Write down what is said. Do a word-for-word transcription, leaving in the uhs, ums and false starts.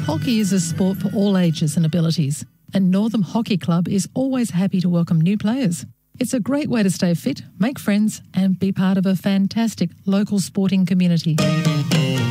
Hockey is a sport for all ages and abilities, and Northam Hockey Club is always happy to welcome new players. It's a great way to stay fit, make friends, and be part of a fantastic local sporting community.